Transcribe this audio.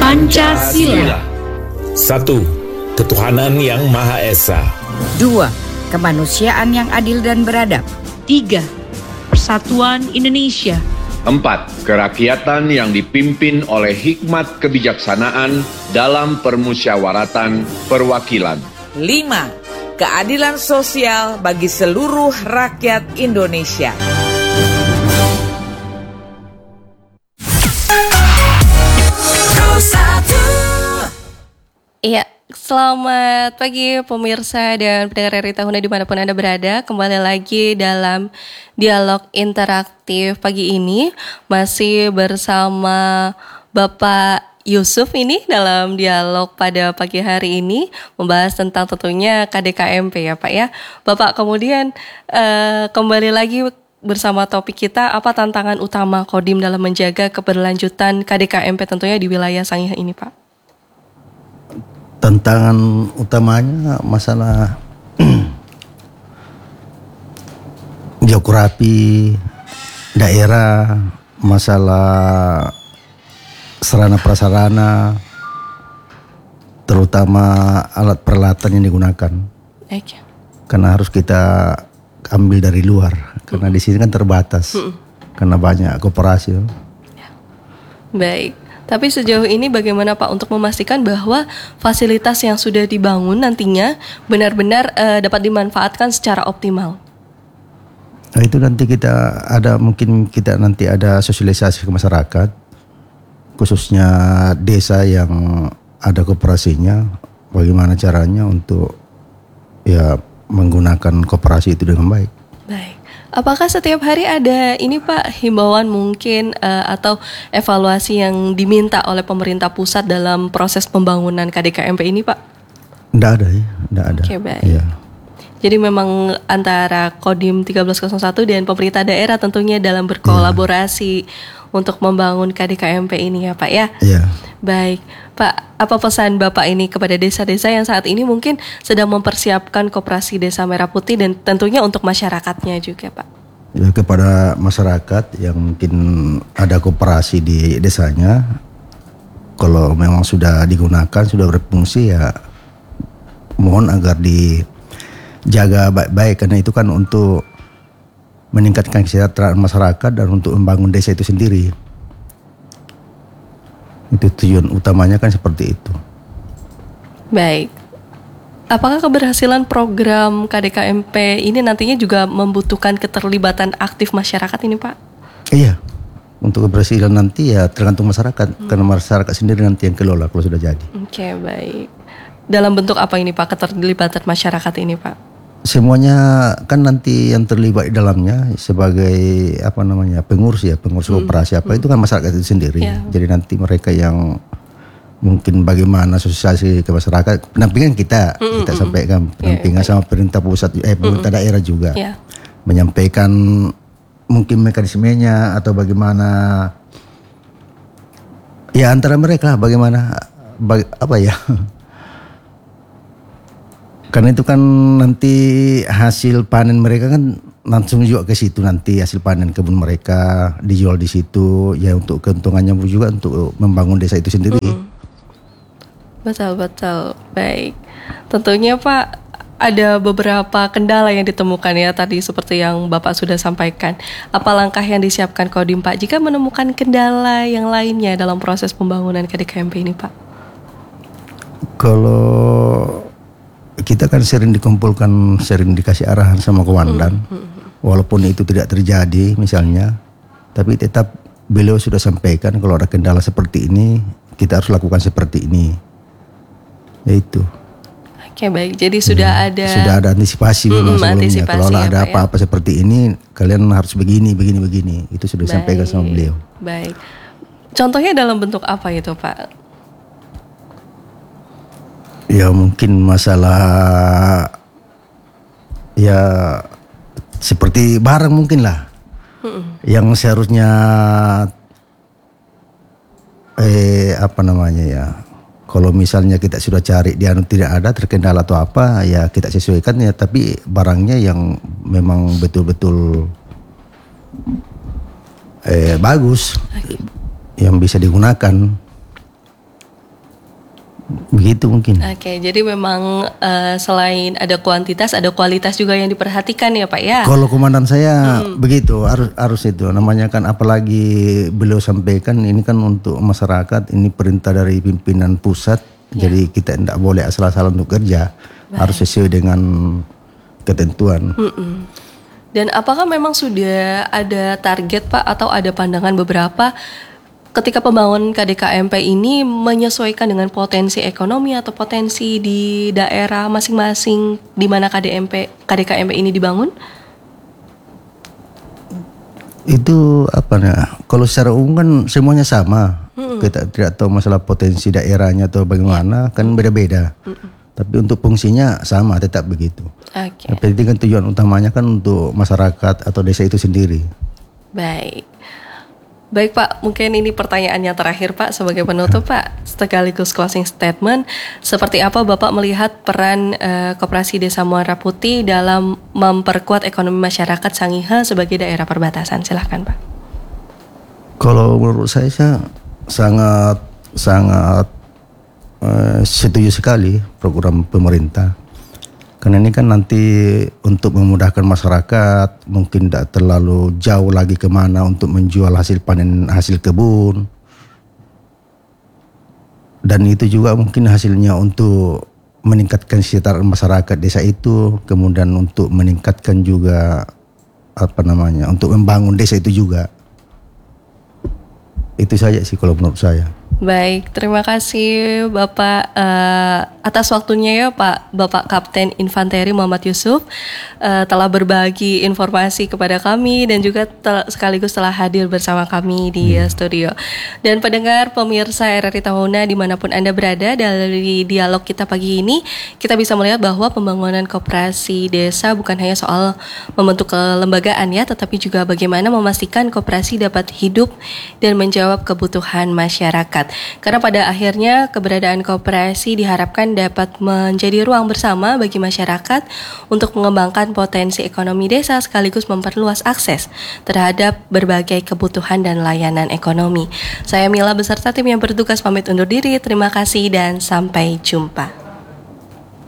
Pancasila. 1. Ketuhanan yang Maha Esa. 2. Kemanusiaan yang adil dan beradab. 3. Persatuan Indonesia. 4. Kerakyatan yang dipimpin oleh hikmat kebijaksanaan dalam permusyawaratan perwakilan. 5. Keadilan sosial bagi seluruh rakyat Indonesia. Iya, selamat pagi pemirsa dan pendengar RRI Tahuna dimanapun Anda berada. Kembali lagi dalam dialog interaktif pagi ini. Masih bersama Bapak Yusuf ini dalam dialog pada pagi hari ini. Membahas tentang tentunya KDKMP ya Pak ya. Bapak kemudian kembali lagi bersama topik kita, apa tantangan utama Kodim dalam menjaga keberlanjutan KDKMP tentunya di wilayah Sangihe ini Pak? Tantangan utamanya masalah geografi daerah, masalah sarana prasarana, terutama alat peralatan yang digunakan. Baik. Karena harus kita ambil dari luar, karena di sini kan terbatas, karena banyak koperasi. Baik. Tapi sejauh ini bagaimana Pak untuk memastikan bahwa fasilitas yang sudah dibangun nantinya benar-benar dapat dimanfaatkan secara optimal? Nah, itu nanti mungkin kita nanti ada sosialisasi ke masyarakat, khususnya desa yang ada koperasinya, bagaimana caranya untuk ya menggunakan koperasi itu dengan baik. Baik. Apakah setiap hari ada ini Pak himbauan mungkin atau evaluasi yang diminta oleh pemerintah pusat dalam proses pembangunan KDKMP ini Pak? Tidak ada ya, tidak ada. Oke, baik. Ya. Jadi memang antara Kodim 1301 dan pemerintah daerah tentunya dalam berkolaborasi untuk membangun KDKMP ini ya Pak ya? Iya. Baik, Pak, apa pesan Bapak ini kepada desa-desa yang saat ini mungkin sedang mempersiapkan koperasi Desa Merah Putih dan tentunya untuk masyarakatnya juga Pak? Ya, kepada masyarakat yang mungkin ada koperasi di desanya, kalau memang sudah digunakan, sudah berfungsi ya mohon agar dijaga baik-baik, karena itu kan untuk meningkatkan kesejahteraan masyarakat dan untuk membangun desa itu sendiri. Itu tujuan utamanya kan seperti itu. Baik. Apakah keberhasilan program KDKMP ini nantinya juga membutuhkan keterlibatan aktif masyarakat ini Pak? Iya. Untuk keberhasilan nanti ya tergantung masyarakat, karena masyarakat sendiri nanti yang kelola kalau sudah jadi. Oke, baik. Dalam bentuk apa ini Pak keterlibatan masyarakat ini Pak? Semuanya kan nanti yang terlibat di dalamnya sebagai pengurus koperasi itu kan masyarakat itu sendiri. Yeah. Jadi nanti mereka yang mungkin bagaimana sosialisasi ke masyarakat, pendampingan kita sampaikan, pendampingan sama pemerintah pusat, pemerintah daerah juga, menyampaikan mungkin mekanismenya atau bagaimana ya antara mereka bagaimana karena itu kan nanti hasil panen mereka kan langsung juga ke situ, nanti hasil panen kebun mereka dijual di situ ya, untuk keuntungannya juga untuk membangun desa itu sendiri. Betul. Baik. Tentunya Pak ada beberapa kendala yang ditemukan ya tadi seperti yang Bapak sudah sampaikan. Apa langkah yang disiapkan Kodim Pak jika menemukan kendala yang lainnya dalam proses pembangunan KDKMP ini Pak? Kalau kita kan sering dikasih arahan sama komandan, walaupun itu tidak terjadi misalnya, tapi tetap beliau sudah sampaikan kalau ada kendala seperti ini, kita harus lakukan seperti ini. Yaitu. Oke, baik, jadi sudah ada antisipasi memang sebelumnya. Kalau ada apa-apa seperti ini, kalian harus begini. Itu sudah disampaikan sama beliau. Baik. Contohnya dalam bentuk apa itu Pak? Ya mungkin masalah ya seperti barang mungkin lah, yang seharusnya kalau misalnya kita sudah cari dia tidak ada, terkendala atau apa ya kita sesuaikan ya, tapi barangnya yang memang betul-betul bagus, yang bisa digunakan. Begitu mungkin. Oke, jadi memang selain ada kuantitas, ada kualitas juga yang diperhatikan ya Pak ya? Kalau komandan saya begitu, harus itu. Namanya kan apalagi beliau sampaikan ini kan untuk masyarakat, ini perintah dari pimpinan pusat. Jadi kita tidak boleh asal-asalan untuk kerja. Harus sesuai dengan ketentuan. Dan apakah memang sudah ada target Pak atau ada pandangan beberapa ketika pembangunan KDKMP ini menyesuaikan dengan potensi ekonomi atau potensi di daerah masing-masing di mana KDKMP ini dibangun? Itu apa ya? Kalau secara umum kan semuanya sama. Kita tidak tahu masalah potensi daerahnya atau bagaimana, kan beda-beda. Tapi untuk fungsinya sama, tetap begitu. Oke. Yang penting kan tujuan utamanya kan untuk masyarakat atau desa itu sendiri. Baik Pak, mungkin ini pertanyaannya terakhir Pak sebagai penutup Pak, sekaligus closing statement. Seperti apa Bapak melihat peran Koperasi Desa Muara Putih dalam memperkuat ekonomi masyarakat Sangihe sebagai daerah perbatasan? Silahkan Pak. Kalau menurut saya sangat setuju sekali program pemerintah. Karena ini kan nanti untuk memudahkan masyarakat, mungkin tidak terlalu jauh lagi kemana untuk menjual hasil panen hasil kebun. Dan itu juga mungkin hasilnya untuk meningkatkan kesejahteraan masyarakat desa itu, kemudian untuk meningkatkan juga untuk membangun desa itu juga. Itu saja sih kalau menurut saya. Baik, terima kasih Bapak atas waktunya ya Bapak Kapten Infanteri Muhammad Yusuf telah berbagi informasi kepada kami dan juga sekaligus telah hadir bersama kami di studio. Dan pendengar pemirsa RRI Tahuna dimanapun Anda berada, dari dialog kita pagi ini kita bisa melihat bahwa pembangunan koperasi desa bukan hanya soal membentuk kelembagaan ya, tetapi juga bagaimana memastikan koperasi dapat hidup dan menjawab kebutuhan masyarakat. Karena pada akhirnya keberadaan koperasi diharapkan dapat menjadi ruang bersama bagi masyarakat untuk mengembangkan potensi ekonomi desa sekaligus memperluas akses terhadap berbagai kebutuhan dan layanan ekonomi. Saya Mila beserta tim yang bertugas pamit undur diri. Terima kasih dan sampai jumpa.